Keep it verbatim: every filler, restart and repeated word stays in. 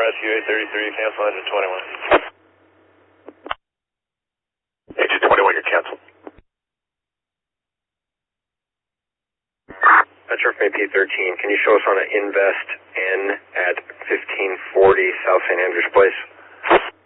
Rescue eight thirty-three, cancel engine twenty-one. Engine twenty-one, you're canceled. Metro F A P thirteen, can you show us on an Invest N at fifteen forty South Saint Andrews Place?